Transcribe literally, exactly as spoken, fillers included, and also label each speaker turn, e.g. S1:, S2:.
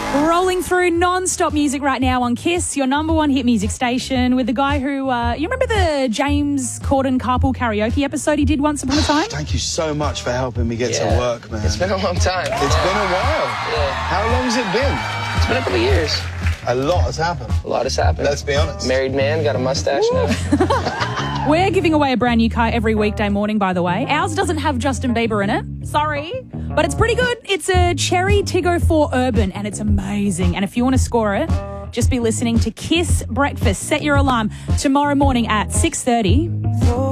S1: Rolling through non-stop music right now on Kiss, your number one hit music station, with the guy who, uh, you remember the James Corden carpool karaoke episode he did once upon a time?
S2: Thank you so much for helping me get
S3: Yeah.
S2: to work, man.
S3: It's been a long time.
S2: It's been a while.
S3: Yeah.
S2: How long's it been?
S3: It's been a couple of years.
S2: A lot has happened.
S3: A lot has happened.
S2: Let's be honest.
S3: Married man, got a mustache now.
S1: We're giving away a brand new car every weekday morning, by the way. Ours doesn't have Justin Bieber in it. Sorry. But it's pretty good. It's a Cherry Tiggo four Urban, and it's amazing. And if you want to score it, just be listening to Kiss Breakfast. Set your alarm tomorrow morning at six thirty.